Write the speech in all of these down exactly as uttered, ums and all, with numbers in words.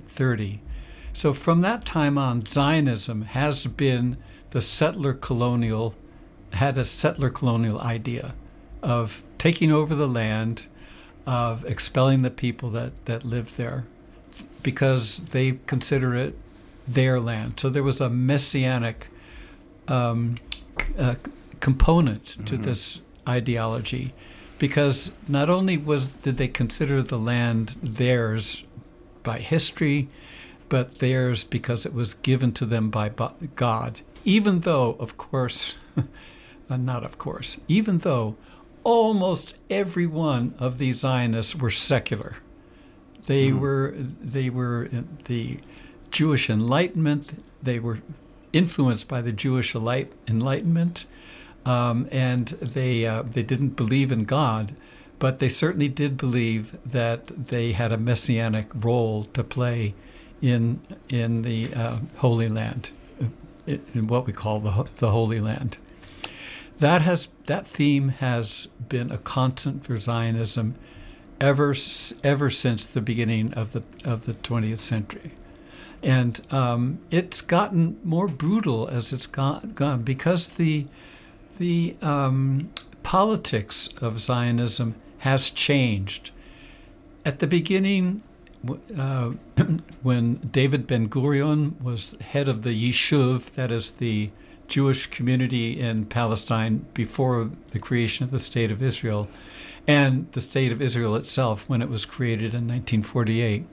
thirty. So from that time on, Zionism has been the settler colonial, had a settler colonial idea of taking over the land, of expelling the people that, that lived there, because they consider it their land. So there was a messianic um, uh, component to mm-hmm. this ideology, because not only was did they consider the land theirs by history, but theirs because it was given to them by God. Even though, of course, uh, not of course, even though almost every one of these Zionists were secular. They mm. were they were the Jewish Enlightenment. They were influenced by the Jewish Enlightenment, um, and they uh, they didn't believe in God, but they certainly did believe that they had a messianic role to play in in the uh, Holy Land, in what we call the the Holy Land. That has that theme has been a constant for Zionism ever ever since the beginning of the of the twentieth century, and um, it's gotten more brutal as it's gone, gone because the the um, politics of Zionism has changed. At the beginning, uh, when David Ben-Gurion was head of the Yishuv, that is the Jewish community in Palestine before the creation of the State of Israel, and the State of Israel itself when it was created in nineteen forty-eight.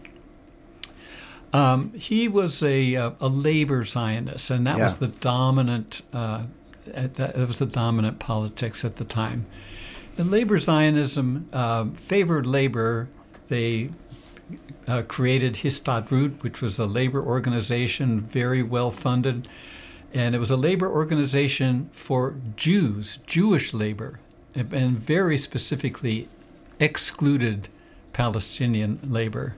Um, he was a a labor Zionist, and that yeah. was the dominant uh, that was the dominant politics at the time. The labor Zionism uh, favored labor. They uh, created Histadrut, which was a labor organization, very well funded. And it was a labor organization for Jews, Jewish labor, and very specifically excluded Palestinian labor.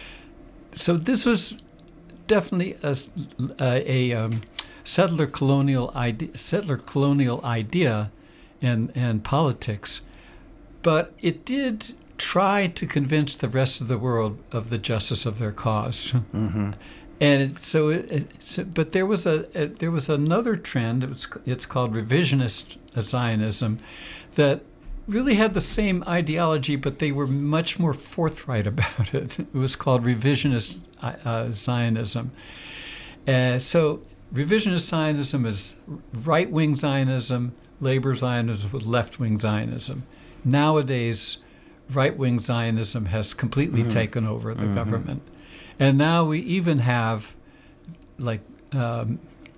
So this was definitely a, a, a um, settler colonial idea, settler colonial idea, and and politics, but it did try to convince the rest of the world of the justice of their cause. Mm-hmm. And so, it, it, so, but there was a, a there was another trend. It was it's called revisionist Zionism, that really had the same ideology, but they were much more forthright about it. It was called revisionist uh, Zionism. Uh, so, revisionist Zionism is right-wing Zionism, labor Zionism with left-wing Zionism. Nowadays, right-wing Zionism has completely mm-hmm. taken over the mm-hmm. government. And now we even have, like, um,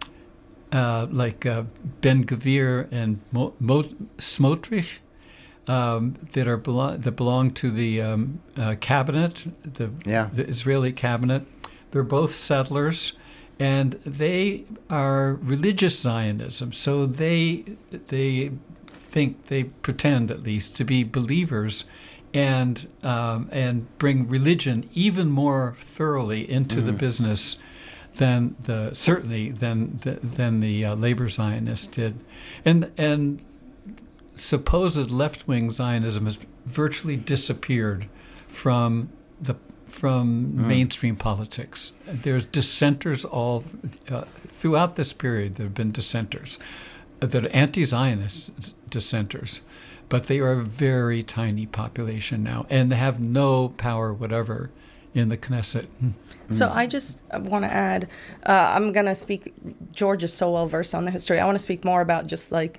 uh, like uh, Ben-Gvir and Mo- Mo- Smotrich, um, that are belo- that belong to the um, uh, cabinet, the, yeah. the Israeli cabinet. They're both settlers, and they are religious Zionism. So they they think they pretend at least to be believers. And um, and bring religion even more thoroughly into mm-hmm. the business than the certainly than the, than the uh, labor Zionists did, and and supposed left-wing Zionism has virtually disappeared from the from mm-hmm. mainstream politics. There's dissenters all uh, throughout this period. There have been dissenters, uh, that are anti-Zionist dissenters. But they are a very tiny population now, and they have no power whatever in the Knesset. So I just want to add, uh, I'm going to speak, George is so well versed on the history. I want to speak more about just like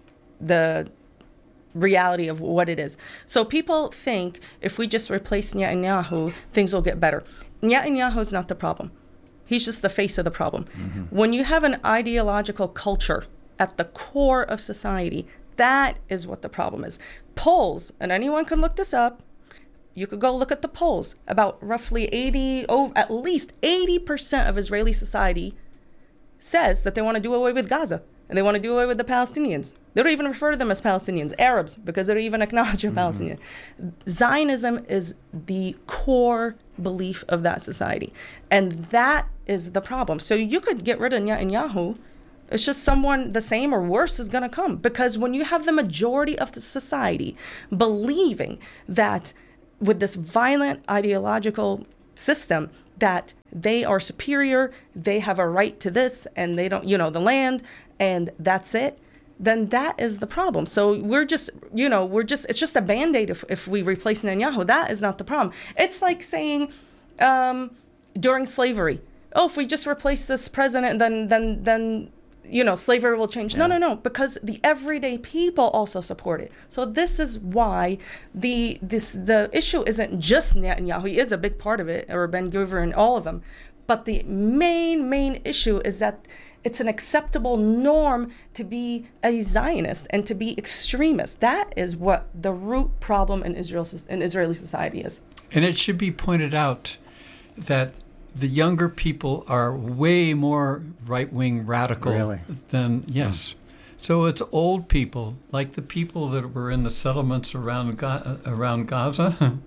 the reality of what it is. So people think if we just replace Netanyahu, things will get better. Netanyahu is not the problem. He's just the face of the problem. Mm-hmm. When you have an ideological culture at the core of society, that is what the problem is. Polls, and anyone can look this up, you could go look at the polls, about roughly eighty, oh, at least eighty percent of Israeli society says that they want to do away with Gaza, and they want to do away with the Palestinians. They don't even refer to them as Palestinians, Arabs, because they don't even acknowledge a mm-hmm. Palestinian. Zionism is the core belief of that society, and that is the problem. So you could get rid of Netanyahu. It's just someone the same or worse is going to come. Because when you have the majority of the society believing that with this violent ideological system that they are superior, they have a right to this, and they don't, you know, the land, and that's it, then that is the problem. So we're just, you know, we're just, it's just a Band-Aid if, if we replace Netanyahu. That is not the problem. It's like saying um, during slavery, oh, if we just replace this president, then, then, then, you know, slavery will change. Yeah. No, no, no, because the everyday people also support it. So this is why the this the issue isn't just Netanyahu. He is a big part of it, or Ben-Gvir and all of them. But the main, main issue is that it's an acceptable norm to be a Zionist and to be extremist. That is what the root problem in Israel in Israeli society is. And it should be pointed out that the younger people are way more right-wing radical really? than, yes. Mm. So it's old people, like the people that were in the settlements around Ga- around Gaza.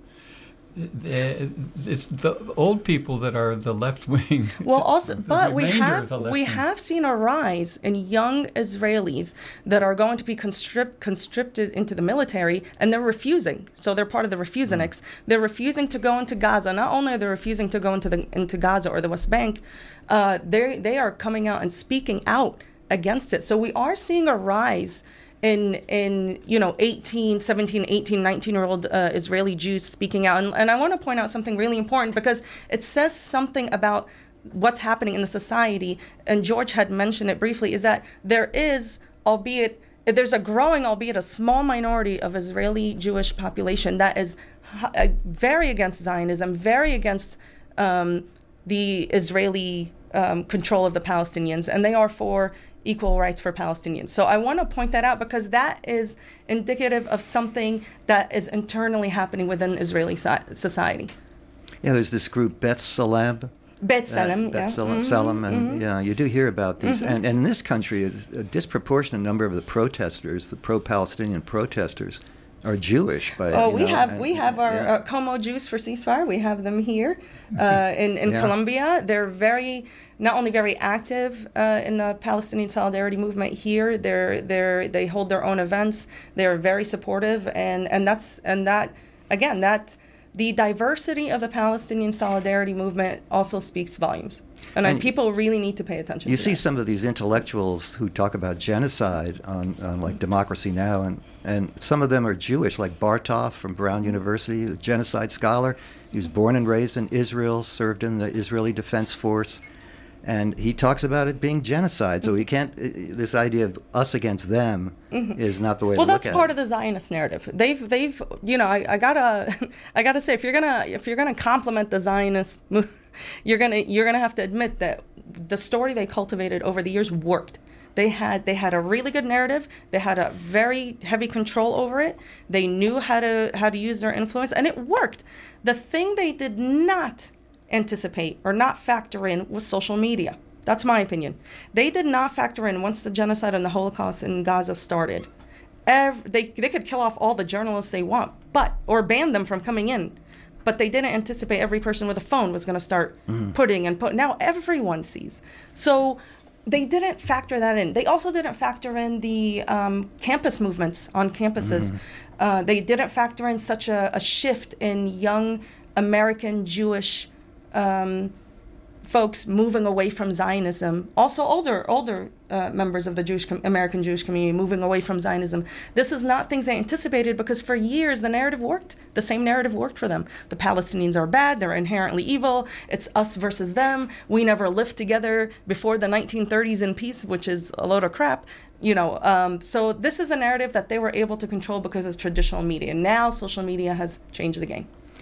It's the old people that are the left wing. Well, also, but we have we have seen a rise in young Israelis that are going to be constrict, conscripted into the military, and they're refusing. So they're part of the refuseniks. Mm. They're refusing to go into Gaza. Not only are they refusing to go into the into Gaza or the West Bank, uh, they they are coming out and speaking out against it. So we are seeing a rise in, in you know, eighteen, seventeen, eighteen, nineteen-year-old uh, Israeli Jews speaking out. And, and I want to point out something really important, because it says something about what's happening in the society, and George had mentioned it briefly, is that there is, albeit, there's a growing, albeit a small minority of Israeli Jewish population that is uh, very against Zionism, very against um, the Israeli um, control of the Palestinians, and they are for equal rights for Palestinians. So I want to point that out, because that is indicative of something that is internally happening within Israeli society. Yeah, there's this group Beth Salem. Beth Salem, uh, Beth yeah. Salem, Mm-hmm, Salem and mm-hmm. yeah, you do hear about these. Mm-hmm. And, and in this country, a disproportionate number of the protesters, the pro-Palestinian protesters, are Jewish. By, oh, you we know, have and, we have our yeah. uh, Como Jews for Ceasefire. We have them here uh, in in yeah. Colombia. They're very not only very active uh, in the Palestinian solidarity movement here. They're they're they hold their own events. They're very supportive, and and that's and that again that the diversity of the Palestinian solidarity movement also speaks volumes. And, and people really need to pay attention you to see that. Some of these intellectuals who talk about genocide on, on like Democracy Now! and and some of them are Jewish, like Bartov from Brown University, a genocide scholar. He was born and raised in Israel, served in the Israeli Defense Force, and he talks about it being genocide. So he can't, this idea of us against them mm-hmm. is not the way well, to look at it. Well, that's part of the Zionist narrative. They've, they've, you know, I, I gotta, I gotta say, if you're gonna, if you're gonna compliment the Zionist movement, you're gonna, you're gonna have to admit that the story they cultivated over the years worked. They had, they had a really good narrative. They had a very heavy control over it. They knew how to, how to use their influence, and it worked. The thing they did not anticipate or not factor in was social media. That's my opinion. They did not factor in, once the genocide and the Holocaust in Gaza started, every, they they could kill off all the journalists they want, but or ban them from coming in, but they didn't anticipate every person with a phone was going to start mm. putting and put. Now everyone sees. So they didn't factor that in. They also didn't factor in the um, campus movements on campuses. Mm. Uh, they didn't factor in such a, a shift in young American Jewish Um, folks moving away from Zionism, also older older uh, members of the Jewish com- American Jewish community moving away from Zionism. This is not things they anticipated, because for years the narrative worked. The same narrative worked for them. The Palestinians are bad, they're inherently evil, it's us versus them, we never lived together before the nineteen thirties in peace, which is a load of crap. You know, um, so this is a narrative that they were able to control because of traditional media. Now social media has changed the game.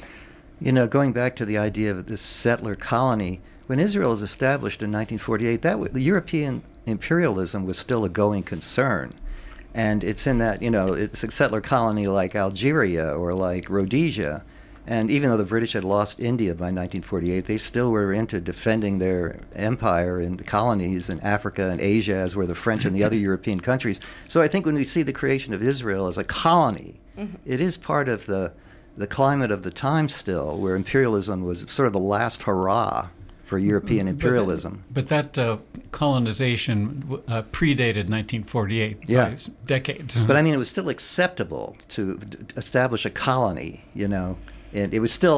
You know, going back to the idea of this settler colony, when Israel was established in nineteen forty-eight, that w- the European imperialism was still a going concern. And it's in that, you know, it's a settler colony like Algeria or like Rhodesia. And even though the British had lost India by nineteen forty-eight, they still were into defending their empire in the colonies in Africa and Asia, as were the French and the other European countries. So I think when we see the creation of Israel as a colony, mm-hmm. it is part of the the climate of the time still, where imperialism was sort of the last hurrah for European imperialism. But that, but that uh, colonization uh, predated nineteen forty-eight yeah. by decades. But I mean, it was still acceptable to d- establish a colony, you know. And it was still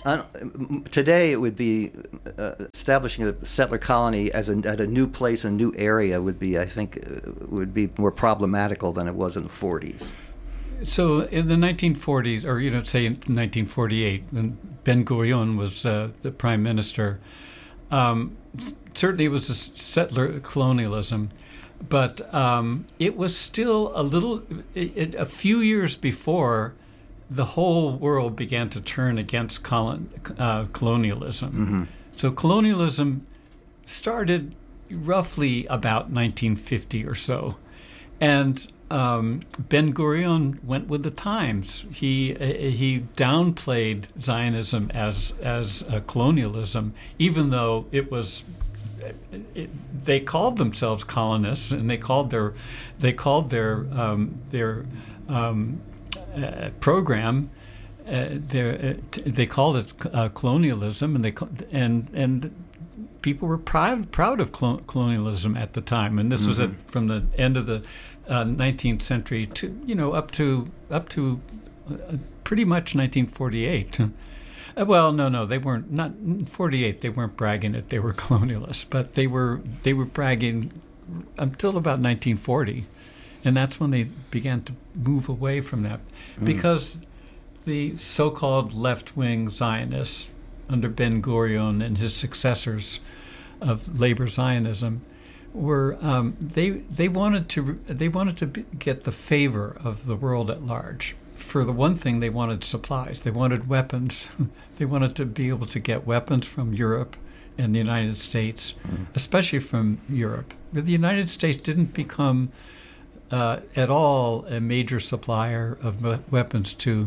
un, today it would be uh, establishing a settler colony as a, at a new place, a new area would be, I think, uh, would be more problematical than it was in the forties. So in the nineteen forties, or you know, say in nineteen forty-eight, when Ben Gurion was uh, the prime minister, um, certainly it was a settler colonialism, but um, it was still a little, it, it, a few years before, the whole world began to turn against colon, uh, colonialism. Mm-hmm. So colonialism started roughly about nineteen fifty or so, and um, Ben Gurion went with the times. He uh, he downplayed Zionism as as uh, colonialism, even though it was. It, they called themselves colonists, and they called their they called their um, their um, uh, program. Uh, their, uh, t- they called it uh, colonialism, and they and and people were proud proud of clo- colonialism at the time. And this mm-hmm. was at, from the end of the uh, nineteenth century to you know up to up to uh, pretty much nineteen forty-eight. Uh, well, no, no, they weren't. Not in forty-eight. They weren't bragging that they were colonialists, but they were. They were bragging until about nineteen forty, and that's when they began to move away from that, mm. because the so-called left-wing Zionists under Ben Gurion and his successors of labor Zionism were um, they they wanted to they wanted to be, get the favor of the world at large. For the one thing, they wanted supplies. They wanted weapons. They wanted to be able to get weapons from Europe and the United States, mm. especially from Europe. But the United States didn't become uh, at all a major supplier of me- weapons to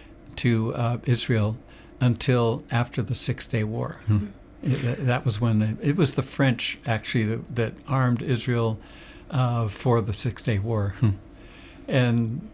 to uh, Israel until after the Six-Day War. Mm. It, that was when it, it was the French actually that, that armed Israel uh, for the Six-Day War, and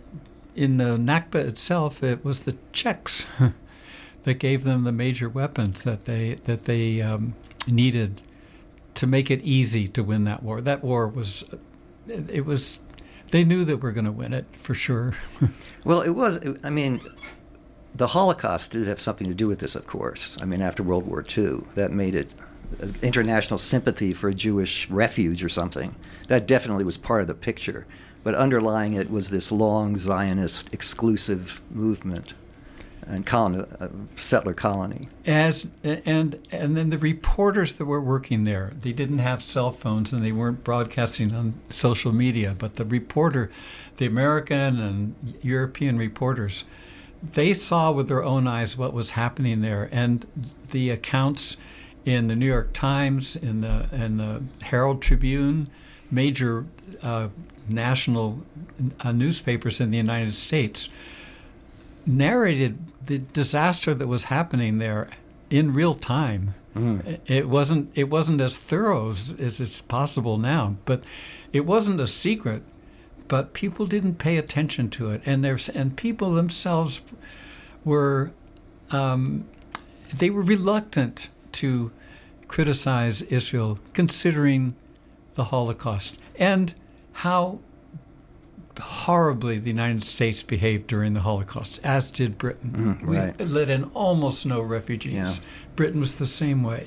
in the Nakba itself, it was the Czechs that gave them the major weapons that they that they um, needed to make it easy to win that war. That war was, it, it was, they knew that we're going to win it for sure. Well, it was. I mean, the Holocaust did have something to do with this, of course. I mean, after World War Two, that made it international sympathy for a Jewish refuge or something. That definitely was part of the picture. But underlying it was this long Zionist exclusive movement and colony, uh, settler colony. As and and then the reporters that were working there, they didn't have cell phones and they weren't broadcasting on social media. But the reporter, the American and European reporters, they saw with their own eyes what was happening there, and the accounts in the New York Times, in the in the Herald Tribune, major Uh, national uh, newspapers in the United States narrated the disaster that was happening there in real time. Mm. It wasn't it wasn't as thorough as, as it's possible now, but it wasn't a secret. But people didn't pay attention to it, and there's and people themselves were um, they were reluctant to criticize Israel, considering the Holocaust and how horribly the United States behaved during the Holocaust, as did Britain. Mm, right. We let in almost no refugees. Yeah. Britain was the same way.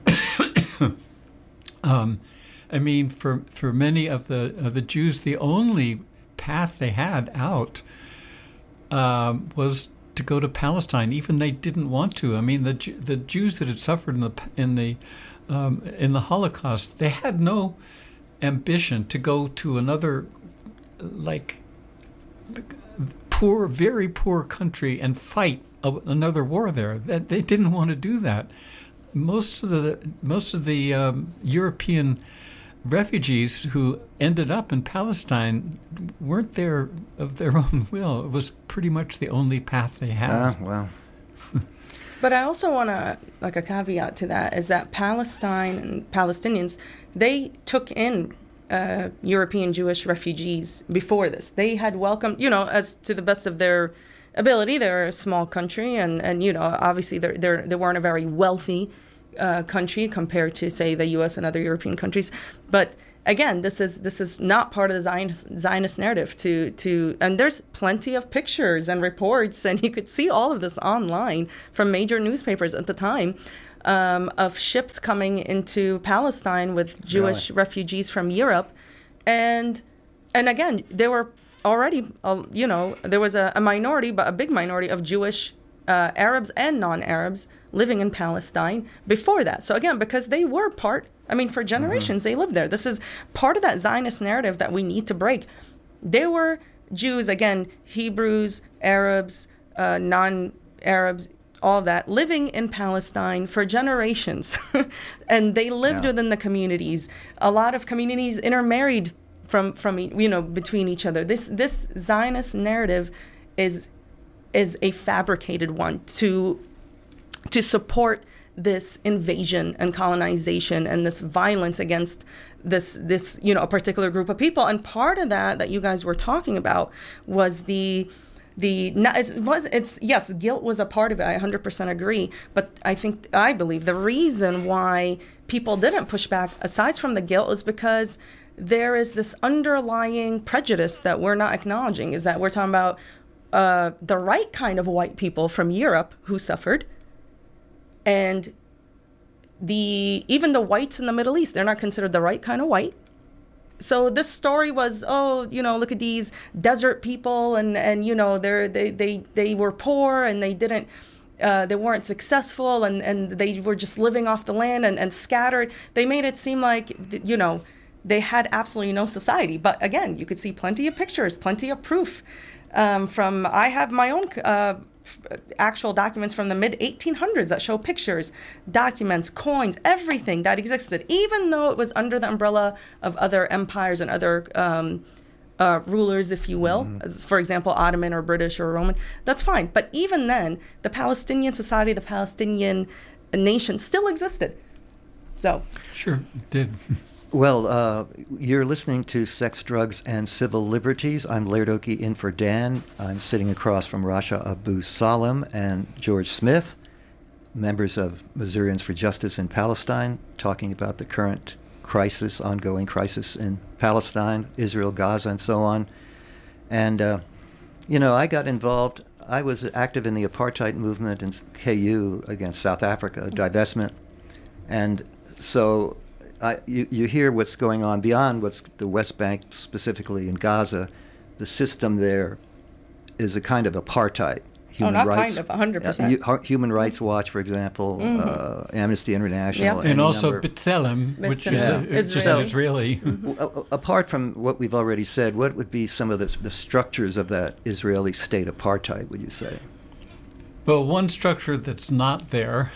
um, I mean, for for many of the of the Jews, the only path they had out um, was to go to Palestine. Even they didn't want to. I mean, the the Jews that had suffered in the in the um, in the Holocaust, they had no ambition to go to another, like, poor, very poor country and fight a, another war there. That they didn't want to do that. Most of the most of the um, European refugees who ended up in Palestine weren't there of their own will. It was pretty much the only path they had. Ah, well. But I also want to, like a caveat to that, is that Palestine and Palestinians, they took in uh, European Jewish refugees before this. They had welcomed, you know, as to the best of their ability. They're a small country, and, and you know, obviously they're, they're, they weren't a very wealthy uh, country compared to, say, the U S and other European countries. But again, this is this is not part of the Zionist, Zionist narrative. To to and there's plenty of pictures and reports, and you could see all of this online from major newspapers at the time, um, of ships coming into Palestine with Jewish Really? refugees from Europe, and and again, there were already, uh, you know, there was a, a minority, but a big minority of Jewish uh, Arabs and non-Arabs living in Palestine before that. So again, because they were part, I mean, for generations, mm-hmm. they lived there. This is part of that Zionist narrative that we need to break. There were Jews, again, Hebrews, Arabs, uh, non-Arabs, all that, living in Palestine for generations. And they lived yeah. within the communities. A lot of communities intermarried from, from you know, between each other. This this Zionist narrative is is a fabricated one to to support this invasion and colonization and this violence against this this you know a particular group of people. And part of that that you guys were talking about was the the it was it's yes guilt was a part of it. I one hundred percent agree. But I think I believe the reason why people didn't push back, aside from the guilt, is because there is this underlying prejudice that we're not acknowledging. Is that we're talking about uh, the right kind of white people from Europe who suffered. And the even the whites in the Middle East, they're not considered the right kind of white. So this story was, oh, you know, look at these desert people, and, and you know, they're, they they they were poor, and they didn't, uh, they weren't successful, and, and they were just living off the land and, and scattered. They made it seem like, you know, they had absolutely no society. But again, you could see plenty of pictures, plenty of proof um, from. I have my own. Uh, actual documents from the mid eighteen hundreds that show pictures, documents, coins, everything that existed, even though it was under the umbrella of other empires and other um, uh, rulers, if you will, mm-hmm. as, for example, Ottoman or British or Roman. That's fine. But even then, the Palestinian society, the Palestinian nation still existed. So sure, it did. Well, uh, you're listening to Sex, Drugs, and Civil Liberties. I'm Laird Oakey, in for Dan. I'm sitting across from Rasha Abu Salam and George Smith, members of Missourians for Justice in Palestine, talking about the current crisis, ongoing crisis in Palestine, Israel, Gaza, and so on. And, uh, you know, I got involved. I was active in the apartheid movement in K U against South Africa, divestment. And so I, you, you hear what's going on beyond what's the West Bank, specifically in Gaza. The system there is a kind of apartheid. Human oh, not rights, kind of, one hundred percent. Uh, Human Rights Watch, for example, mm-hmm. uh, Amnesty International. Yep. And also B'Tselem, which is yeah. a, Israeli. Israeli. Mm-hmm. Apart from what we've already said, what would be some of the, the structures of that Israeli state apartheid, would you say? Well, one structure that's not there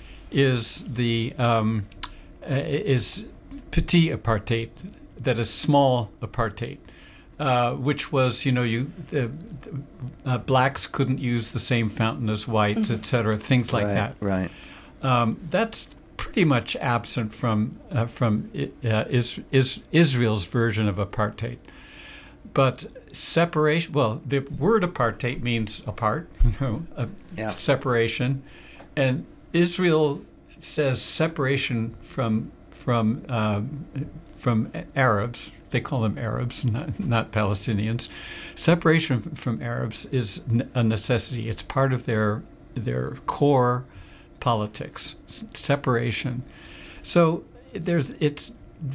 is the... Um, Uh, is petit apartheid, that is small apartheid, uh, which was, you know, you the, the, uh, blacks couldn't use the same fountain as whites, mm-hmm. et cetera, things like right, that. Right. Um, that's pretty much absent from uh, from uh, is, is Israel's version of apartheid. But separation, well, the word apartheid means apart, you know, uh, yeah. separation, and Israel says separation from from uh, from Arabs. They call them Arabs, not, not Palestinians. Separation from Arabs is a necessity. It's part of their their core politics. Separation. So there's it's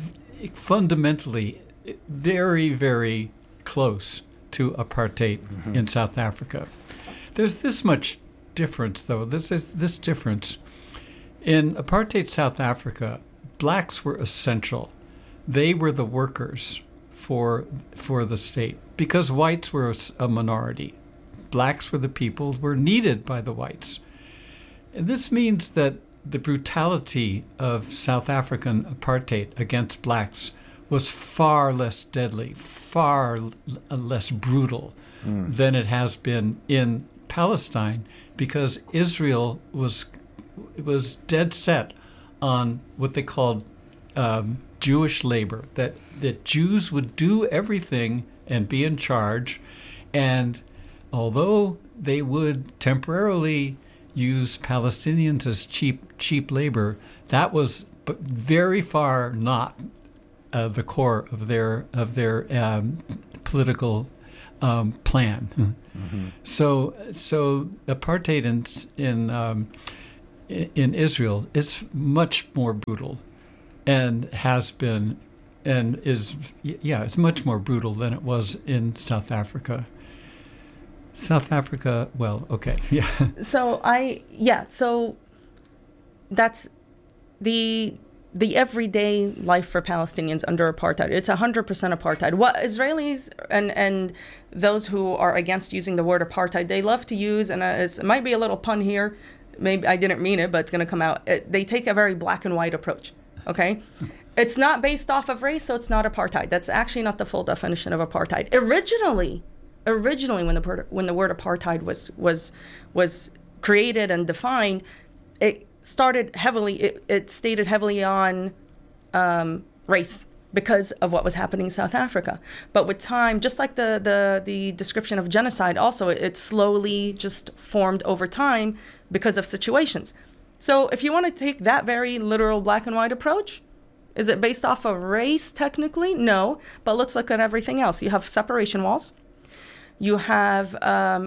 fundamentally very very close to apartheid mm-hmm. in South Africa. There's this much difference, though. There's this, this difference. In apartheid South Africa, blacks were essential. They were the workers for for the state because whites were a minority. Blacks were the people who were needed by the whites. And this means that the brutality of South African apartheid against blacks was far less deadly, far l- less brutal mm. than it has been in Palestine, because Israel was was dead set on what they called um, Jewish labor, that, that Jews would do everything and be in charge, and although they would temporarily use Palestinians as cheap cheap labor, that was very far not uh, the core of their of their um, political um, plan. Mm-hmm. So so apartheid in in um, in Israel is much more brutal, and has been, and is yeah, it's much more brutal than it was in South Africa. South Africa, well, okay, yeah. So I, yeah, so that's the the everyday life for Palestinians under apartheid. It's one hundred percent apartheid. What Israelis and, and those who are against using the word apartheid, they love to use, and it's, it might be a little pun here, maybe I didn't mean it, but it's going to come out. It, they take a very black and white approach, okay? It's not based off of race, so it's not apartheid. That's actually not the full definition of apartheid. Originally, Originally, when the when the word apartheid was was was created and defined, it started heavily. It, it stated heavily on um, race because of what was happening in South Africa. But with time, just like the the the description of genocide, also it, it slowly just formed over time because of situations. So, if you want to take that very literal black and white approach, is it based off of race? Technically, no. But let's look at everything else. You have separation walls. You have um,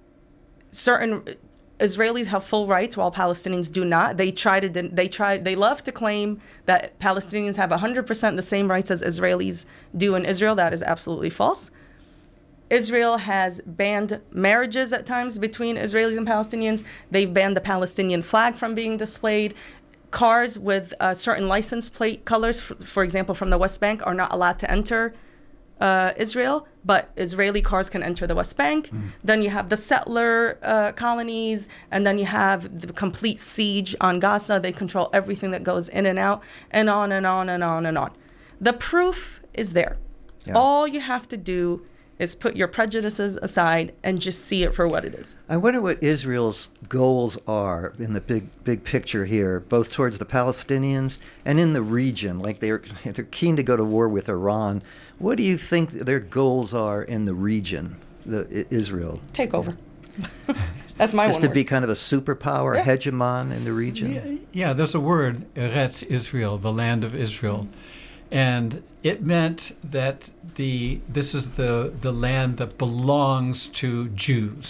certain Israelis have full rights while Palestinians do not. They try to they try they love to claim that Palestinians have one hundred percent the same rights as Israelis do in Israel. That is absolutely false. Israel has banned marriages at times between Israelis and Palestinians. They've banned the Palestinian flag from being displayed. Cars with uh, certain license plate colors, for, for example, from the West Bank, are not allowed to enter Uh, Israel, but Israeli cars can enter the West Bank. Mm. Then you have the settler uh, colonies, and then you have the complete siege on Gaza. They control everything that goes in and out, and on and on and on and on. The proof is there. Yeah. All you have to do is put your prejudices aside and just see it for what it is. I wonder what Israel's goals are in the big big picture here, both towards the Palestinians and in the region. Like they're they're keen to go to war with Iran. What do you think their goals are in the region, the Israel? Take over. That's my Just one to word. be kind of a superpower, yeah. hegemon in the region? Yeah, yeah, there's a word, Eretz Israel, the land of Israel. And it meant that the this is the, the land that belongs to Jews.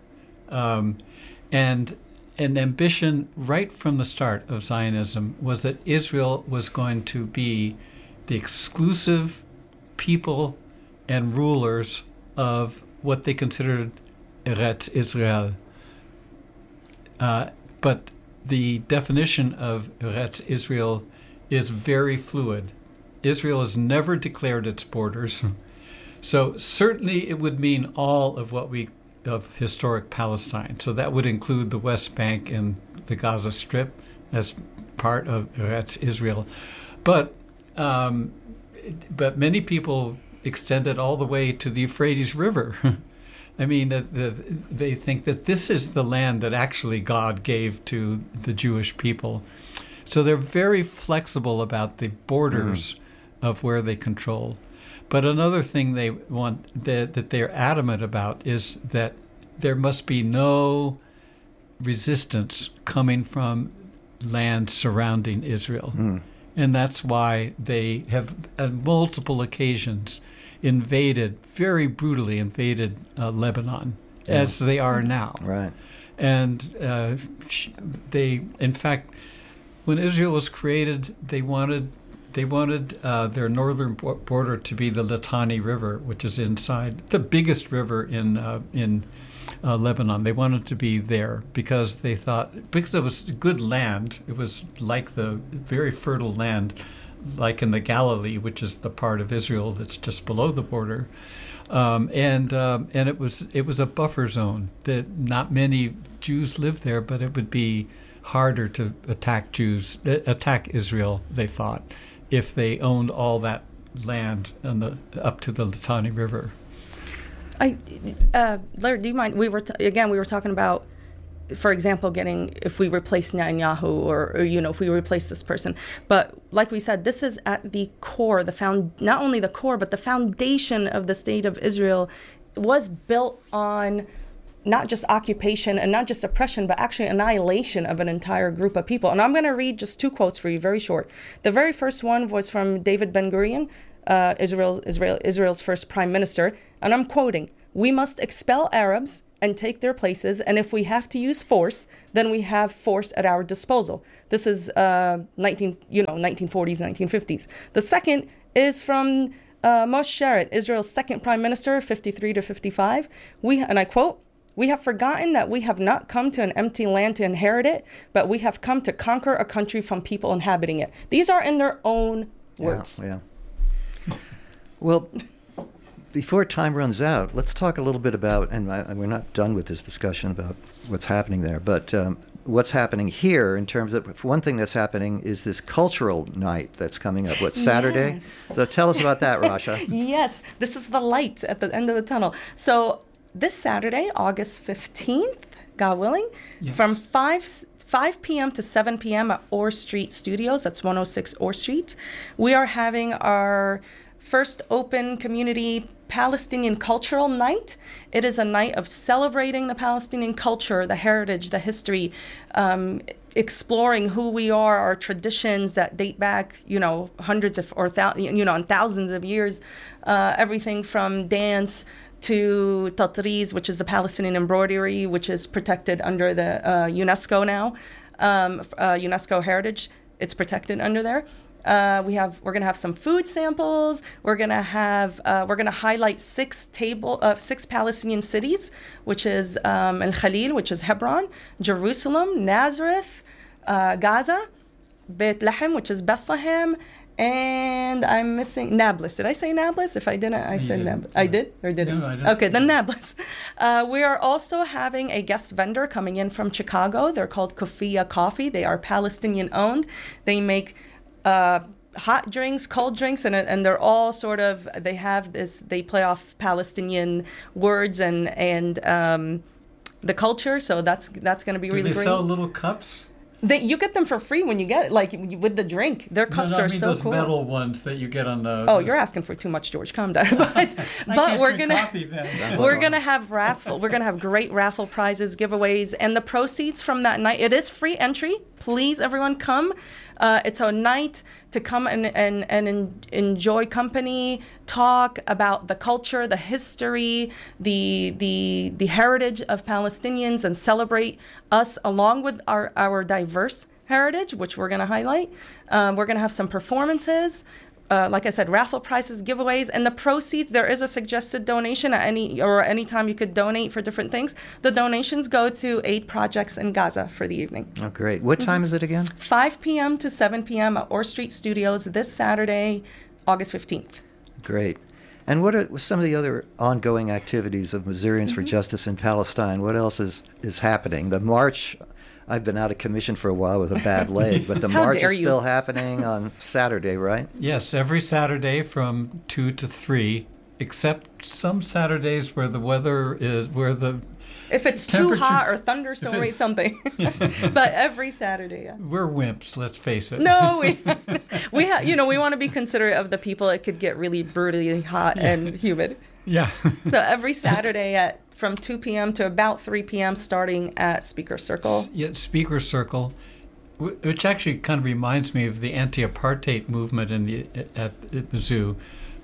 Um, and an ambition right from the start of Zionism was that Israel was going to be the exclusive people and rulers of what they considered Eretz Israel. Uh, but the definition of Eretz Israel is very fluid. Israel has never declared its borders. So certainly it would mean all of what we, of historic Palestine. So that would include the West Bank and the Gaza Strip as part of Eretz Israel. But um, but many people extend it all the way to the Euphrates River. I mean, the, the, they think that this is the land that actually God gave to the Jewish people. So they're very flexible about the borders mm. of where they control. But another thing they want that, that they're adamant about is that there must be no resistance coming from land surrounding Israel. Mm. And that's why they have, on multiple occasions, invaded, very brutally invaded uh, Lebanon, yeah. as they are now. Right. And uh, they, in fact, when Israel was created, they wanted they wanted uh, their northern border to be the Litani River, which is inside the biggest river in uh, in uh, Lebanon. They wanted to be there because they thought, because it was good land, it was like the very fertile land, like in the Galilee, which is the part of Israel that's just below the border, um, and um, and it was it was a buffer zone that not many Jews lived there, but it would be harder to attack Jews, attack Israel, they thought, if they owned all that land on the up to the Litani River. I, uh, Larry, do you mind? We were t- again. We were talking about, for example, getting if we replace Netanyahu or, or you know if we replace this person. But like we said, this is at the core, the found not only the core but the foundation of the state of Israel was built on not just occupation and not just oppression, but actually annihilation of an entire group of people. And I'm going to read just two quotes for you, very short. The very first one was from David Ben-Gurion, uh, Israel, Israel, Israel's first prime minister. And I'm quoting, "We must expel Arabs and take their places. And if we have to use force, then we have force at our disposal." This is uh, nineteen, you know, nineteen forties, nineteen fifties. The second is from uh, Moshe Sharett, Israel's second prime minister, fifty-three to fifty-five. We, and I quote, "We have forgotten that we have not come to an empty land to inherit it, but we have come to conquer a country from people inhabiting it." These are in their own words. Yeah, yeah. Well, before time runs out, let's talk a little bit about, and, I, and we're not done with this discussion about what's happening there, but um, what's happening here in terms of, one thing that's happening is this cultural night that's coming up. What, Saturday? Yes. So tell us about that, Rasha. Yes, this is the light at the end of the tunnel. So this Saturday, August fifteenth, God willing, Yes. from five p.m. to seven p.m. at Orr Street Studios, that's one oh six Orr Street, we are having our first open community Palestinian cultural night. It is a night of celebrating the Palestinian culture, the heritage, the history, um, exploring who we are, our traditions that date back, you know, hundreds of or thou- you know, and thousands of years. Uh, everything from dance to tatriz, which is a Palestinian embroidery, which is protected under the uh, UNESCO now, um, uh, UNESCO heritage. It's protected under there. Uh, we have we're gonna have some food samples. We're gonna have uh, we're gonna highlight six table uh, six Palestinian cities, which is um, Al Khalil, which is Hebron, Jerusalem, Nazareth, uh, Gaza, Beit Lahem, which is Bethlehem, and I'm missing Nablus. Did I say Nablus? If I didn't, I You said didn't. Nablus. I did or didn't? No, I don't okay, think then you Nablus. Uh, we are also having a guest vendor coming in from Chicago. They're called Kufia Coffee. They are Palestinian owned. They make uh, hot drinks, cold drinks, and and they're all sort of, they have this, they play off Palestinian words and and um, the culture. So that's that's going to be Do really they great. sell little cups? They, you get them for free when you get it, like with the drink. Their No, cups no, I are mean so those cool. metal ones that you get on the. Oh, those- you're asking for too much, George. Calm down. But I but can't we're drink gonna coffee then. we're gonna have raffle. We're gonna have great raffle prizes, giveaways, and the proceeds from that night. It is free entry. Please, everyone, come. Uh, it's a night to come and and and en- enjoy company, talk about the culture, the history, the the the heritage of Palestinians, and celebrate us along with our our diverse heritage, which we're going to highlight. Um, we're going to have some performances. Uh, like I said, raffle prizes, giveaways, and the proceeds, there is a suggested donation at any or any time you could donate for different things. The donations go to aid projects in Gaza for the evening. Oh, great. What time is it again? five p.m. to seven p.m. at Orr Street Studios this Saturday, August fifteenth. Great. And what are some of the other ongoing activities of Missourians Mm-hmm. for Justice in Palestine? What else is, is happening? The march, I've been out of commission for a while with a bad leg, but the How march dare is you. still happening on Saturday, right? Yes, every Saturday from two to three, except some Saturdays where the weather is where the If it's too Temperature- hot or thunderstorm if or it- something. But every Saturday, yeah. we're wimps. Let's face it. No, we we ha- you know, we want to be considerate of the people. It could get really brutally hot and humid. Yeah. So every Saturday at from two p.m. to about three p.m. starting at Speaker Circle. Yeah, Speaker Circle, wh- which actually kind of reminds me of the anti-apartheid movement in the at, at Mizzou.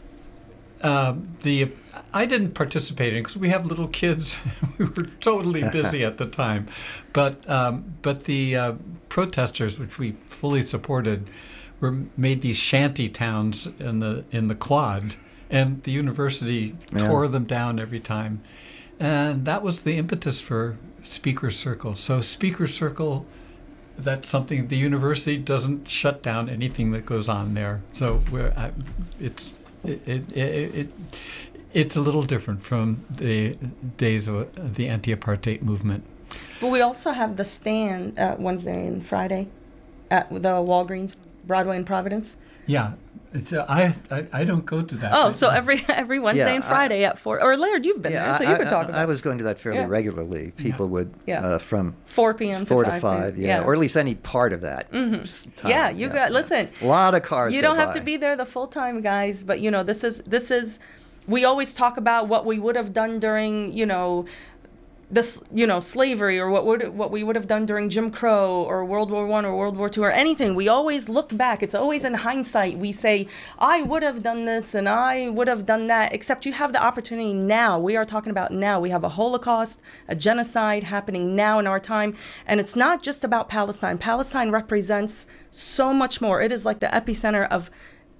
Uh, the I didn't participate in because we have little kids. We were totally busy at the time, but um, but the uh, protesters, which we fully supported, were made these shanty towns in the in the Quad, and the university Yeah. tore them down every time, and that was the impetus for Speaker Circle. So Speaker Circle, that's something the university doesn't shut down anything that goes on there. So we're I, it's. It, it, it, it it's a little different from the days of the anti-apartheid movement. But we also have the stand uh, Wednesday and Friday at the Walgreens, Broadway and Providence. Yeah, it's uh, I, I I don't go to that. Oh, I- so every every Wednesday Yeah, and I- Friday at four. Or Laird, you've been there, so you I, could I- talk I, about I it. was going to that fairly Yeah. regularly. People would, Yeah. uh, from four p.m. four to to five. five, yeah, or at least any part of that. Mhm. time, Yeah, you got listen. A lot of cars. You go don't have to by. be there the full time, guys. But you know, this is this is. We always talk about what we would have done during, you know, this, you know, slavery or what would what we would have done during Jim Crow or World War One or World War Two or anything. We always look back. It's always in hindsight. We say, I would have done this and I would have done that, except you have the opportunity now. We are talking about now. We have a Holocaust, a genocide happening now in our time. And it's not just about Palestine. Palestine represents so much more. It is like the epicenter of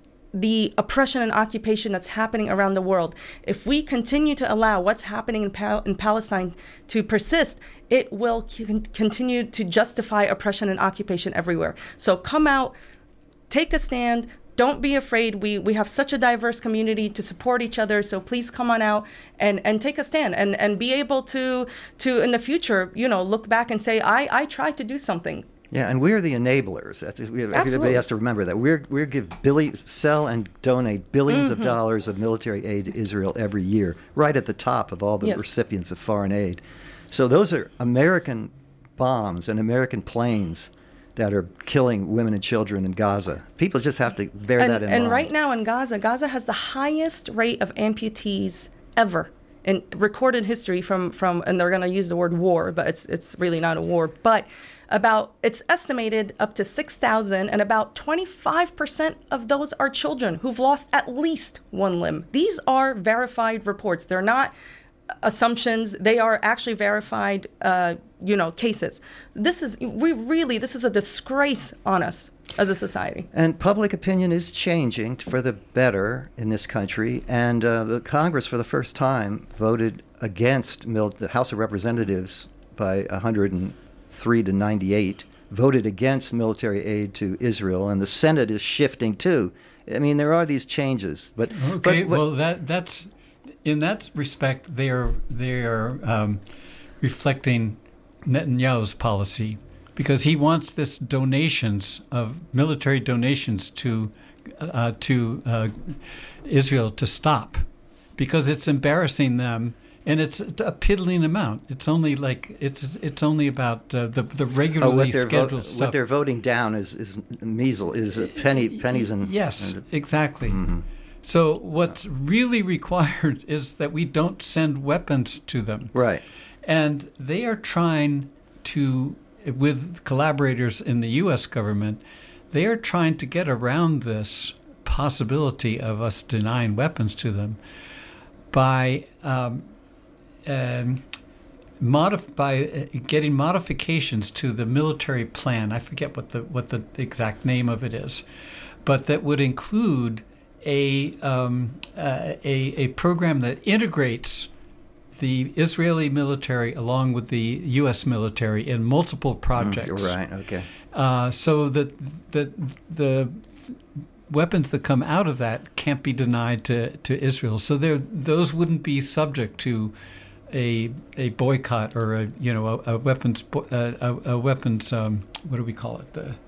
the oppression and occupation that's happening around the world. If we continue to allow what's happening in, Pal- in Palestine to persist, it will c- continue to justify oppression and occupation everywhere. So come out, take a stand. Don't be afraid. We we have such a diverse community to support each other. So please come on out and, and take a stand and, and be able to to in the future, you know, look back and say, I, I tried to do something. Yeah, and we're the enablers. That's, we, everybody Absolutely. has to remember that. We're we give billi- sell and donate billions Mm-hmm. of dollars of military aid to Israel every year, right at the top of all the Yes. recipients of foreign aid. So those are American bombs and American planes that are killing women and children in Gaza. People just have to bear And, that in and mind. right now in Gaza, Gaza has the highest rate of amputees ever in recorded history from, from and they're going to use the word war, but it's it's really not a war. But about it's estimated up to six thousand, and about twenty-five percent of those are children who've lost at least one limb. These are verified reports. They're not assumptions. They are actually verified, uh, you know, cases. This is we really this is a disgrace on us as a society. And public opinion is changing for the better in this country. And uh, the Congress, for the first time, voted against mil- the House of Representatives by one hundred three to ninety-eight, voted against military aid to Israel. And the Senate is shifting too. I mean, there are these changes. But okay, but, but, well, that that's in that respect, they are they are um, reflecting Netanyahu's policy, because he wants this donations of military donations to uh, to uh, Israel to stop, because it's embarrassing them, and it's a piddling amount. It's only like it's it's only about uh, the the oh, regularly what they're scheduled vo- stuff. what they're voting down is is measle is a penny pennies and yes, and, exactly. Mhm. So what's really required is that we don't send weapons to them. Right. And they are trying to, with collaborators in the U S government, they are trying to get around this possibility of us denying weapons to them by um, um, modif- by getting modifications to the military plan. I forget what the what the exact name of it is, but that would include a um, uh, a a program that integrates the Israeli military along with the U S military in multiple projects. Mm, right. Okay. Uh, so that that the weapons that come out of that can't be denied to, to Israel. So there, those wouldn't be subject to a a boycott or a you know a, a weapons a, a, a weapons um, what do we call it the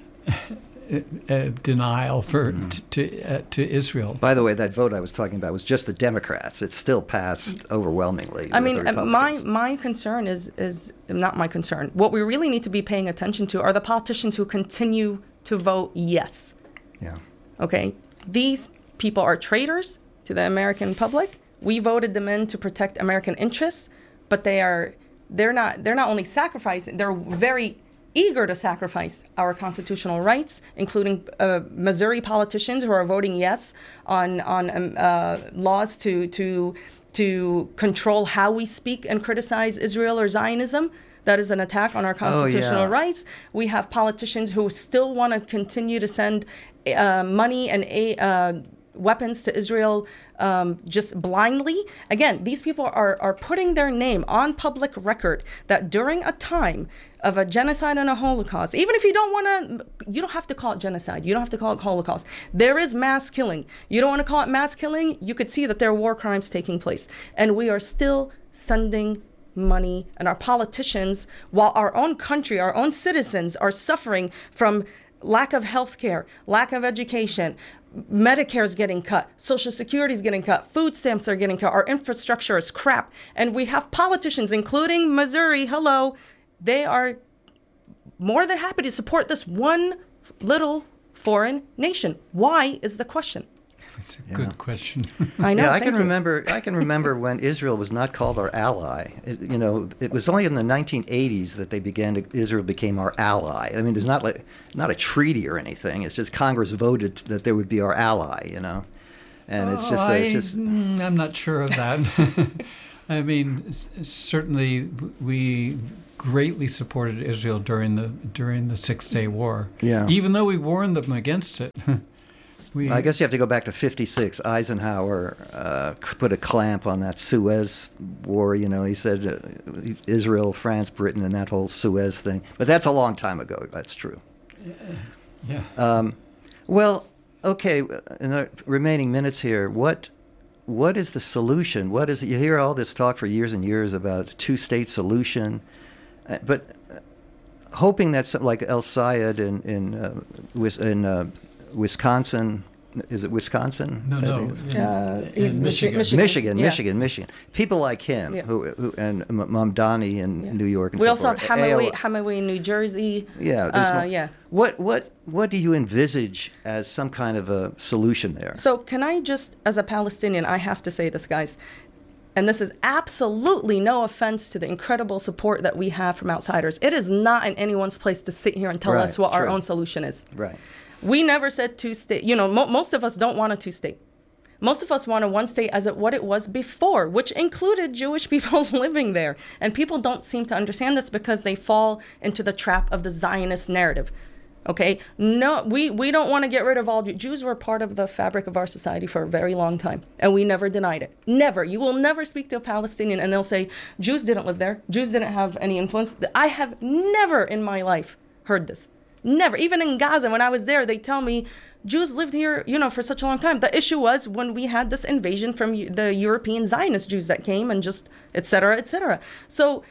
uh, denial for Mm-hmm. t- to uh, to Israel. By the way, that vote I was talking about was just the Democrats. It still passed overwhelmingly. I with mean, the uh, my Republicans. my concern is is not my concern. What we really need to be paying attention to are the politicians who continue to vote yes. Yeah. Okay, these people are traitors to the American public. We voted them in to protect American interests, but they are they're not they're not only sacrificing, they're very eager to sacrifice our constitutional rights, including uh, Missouri politicians who are voting yes on on um, uh, laws to to to control how we speak and criticize Israel or Zionism. That is an attack on our constitutional Oh, yeah. rights. We have politicians who still want to continue to send uh, money and a, uh, weapons to Israel um, just blindly. Again, these people are, are putting their name on public record that during a time of a genocide and a Holocaust, even if you don't want to, you don't have to call it genocide. You don't have to call it Holocaust. There is mass killing. You don't want to call it mass killing. You could see that there are war crimes taking place. And we are still sending money, and our politicians, while our own country, our own citizens are suffering from lack of health care, lack of education, Medicare is getting cut, Social Security is getting cut, food stamps are getting cut, our infrastructure is crap. And we have politicians, including Missouri, hello, they are more than happy to support this one little foreign nation. Why is the question? That's a Yeah. good question. I know. Yeah, I thank can you. remember. I can remember when Israel was not called our ally. It, you know, it was only in the nineteen eighties that they began to. Israel became our ally. I mean, there's not like not a treaty or anything. It's just Congress voted that they would be our ally. You know, and it's just. Oh, uh, it's I, just. mm, I'm not sure of that. I mean, s- certainly we greatly supported Israel during the during the Six Day War. Yeah. Even though we warned them against it. we, I guess you have to go back to fifty-six. Eisenhower uh, put a clamp on that Suez War. You know, he said uh, Israel, France, Britain, and that whole Suez thing. But that's a long time ago. That's true. Yeah. Um, well, okay. In the remaining minutes here, what what is the solution? What is it? You hear all this talk for years and years about a two-state solution, uh, but uh, hoping that some, like El Sayed in in uh, Wis- in uh, Wisconsin. Is it Wisconsin? No, That no. is- In, Uh, in Michi- Michigan. Michigan. Michigan, Yeah. Michigan, Michigan. People like him, Yeah. who, who and M- Mamdani in Yeah. New York. And We so also have forth. Hamaway, A O L. Hamaway in New Jersey. Yeah, there's Uh, more- yeah. What what what do you envisage as some kind of a solution there? So can I just, as a Palestinian, I have to say this, guys, and this is absolutely no offense to the incredible support that we have from outsiders. It is not in anyone's place to sit here and tell Right, us what our true. own solution is. Right. We never said two state. You know, mo- most of us don't want a two state. Most of us want a one state as it, what it was before, which included Jewish people living there. And people don't seem to understand this because they fall into the trap of the Zionist narrative. Okay? No, we, we don't want to get rid of all Jews. Jews were part of the fabric of our society for a very long time. And we never denied it. Never. You will never speak to a Palestinian and they'll say, Jews didn't live there. Jews didn't have any influence. I have never in my life heard this. Never. Even in Gaza, when I was there, they tell me Jews lived here, you know, for such a long time. The issue was when we had this invasion from Eu- the European Zionist Jews that came and just et cetera, et cetera. So,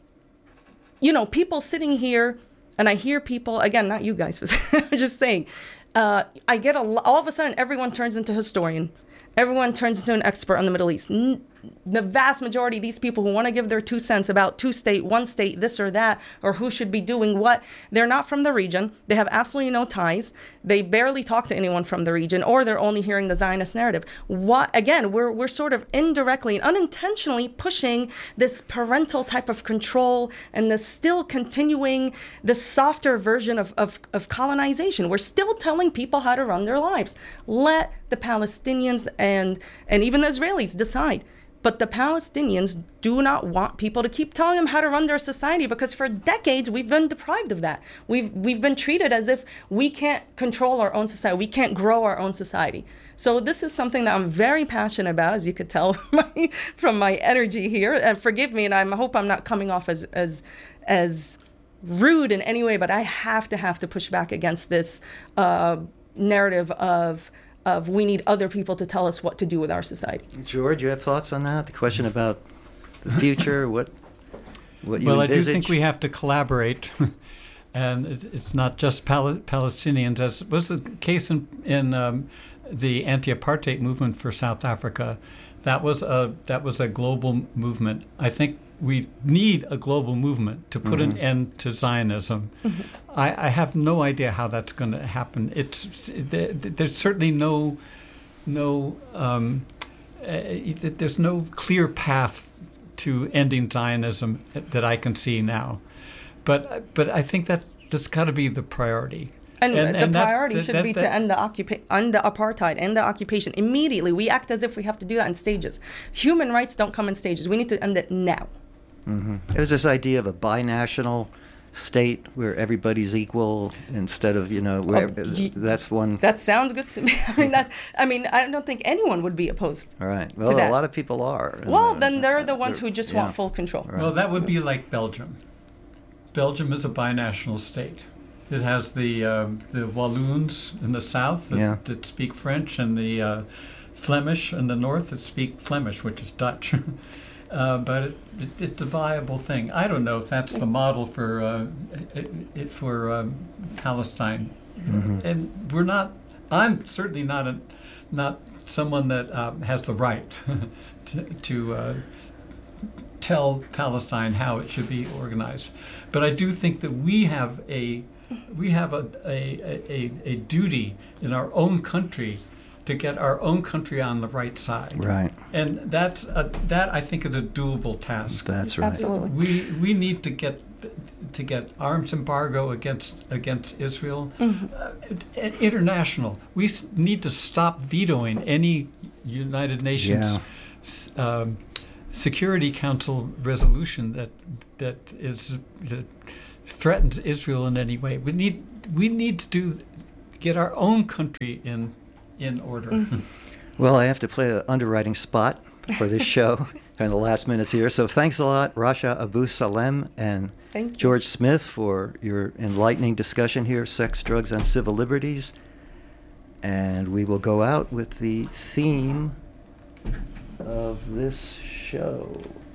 you know, people sitting here, and I hear people, again, not you guys, but I'm just saying, uh, I get a lo- all of a sudden everyone turns into historian. Everyone turns into an expert on the Middle East. N- the vast majority of these people who want to give their two cents about two state, one state, this or that, or who should be doing what, they're not from the region. They have absolutely no ties. They barely talk to anyone from the region, or they're only hearing the Zionist narrative. What again, we're we're sort of indirectly and unintentionally pushing this parental type of control and this still continuing this softer version of, of, of colonization. We're still telling people how to run their lives. Let the Palestinians and and even the Israelis decide. But the Palestinians do not want people to keep telling them how to run their society because for decades we've been deprived of that. We've we've been treated as if we can't control our own society. We can't grow our own society. So this is something that I'm very passionate about, as you could tell from my, from my energy here. And forgive me, and I hope I'm not coming off as as as rude in any way, but I have to have to push back against this uh, narrative of of we need other people to tell us what to do with our society. George, you have thoughts on that? The question about the future, what what you well, envisage? I do think we have to collaborate, and it, it's not just Pal- Palestinians. As was the case in, in um, the anti-apartheid movement for South Africa. That was a that was a global movement. I think we need a global movement to put Mhm. an end to Zionism. Mm-hmm. I, I have no idea how that's going to happen. It's there, there's certainly no no um, uh, there's no clear path to ending Zionism that I can see now. But but I think that that's got to be the priority. And, And- the and that- priority that- should that- be that- to end the occupa- end the apartheid, end the occupation immediately. We act as if we have to do that in stages. Human rights don't come in stages. We need to end it now. Mm-hmm. There's this idea of a binational state where everybody's equal instead of, you know, where Oh, ye- that's one. That sounds good to me. I mean, that. I mean, I don't think anyone would be opposed. All right. Well, a that. lot of people are. Well, And, then uh, they're the ones they're- who just yeah. want full control. Right. Well, that would be like Belgium. Belgium is a binational state. It has the um, the Walloons in the south that, Yeah. that speak French, and the uh, Flemish in the north that speak Flemish, which is Dutch. uh, but it, it, it's a viable thing. I don't know if that's the model for uh, it, it, for um, Palestine. Mhm. And we're not. I'm certainly not a not someone that um, has the right to. to uh, tell Palestine how it should be organized. But I do think that we have a we have a a, a, a duty in our own country to get our own country on the right side. Right. And that's a, that I think is a doable task. That's right. Absolutely. We we need to get to get arms embargo against against Israel. Mm-hmm. Uh, international. We s- need to stop vetoing any United Nations Yeah. um, Security Council resolution that that is that threatens Israel in any way. We need we need to do get our own country in in order. Mm-hmm. Well, I have to play an underwriting spot for this show in the last minutes here. So thanks a lot, Rasha Abu Salem and Thank you. George Smith, for your enlightening discussion here, Sex, Drugs, and Civil Liberties. And we will go out with the theme of this show.